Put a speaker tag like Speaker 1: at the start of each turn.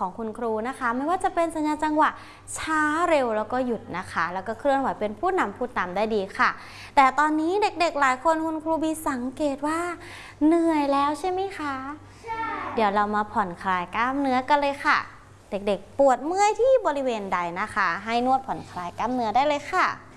Speaker 1: ของคุณครูนะคะไม่ว่าจะเป็นสัญญาณจังหวะช้าเร็วแล้วก็หยุดนะคะแล้วก็เคลื่อนไหวเป็นผู้นำพูดตามได้ดีค่ะแต่ตอนนี้เด็กๆหลายคนคุณครูบีสังเกตว่าเหนื่อยแล้วใช่ไหมคะใช่เดี๋ยวเรามาผ่อนคลายกล้ามเนื้อกันเลยค่ะเด็กๆปวดเมื่อยที่บริเวณใดนะคะให้นวดผ่อนคลายกล้ามเนื้อได้เลยค่ะ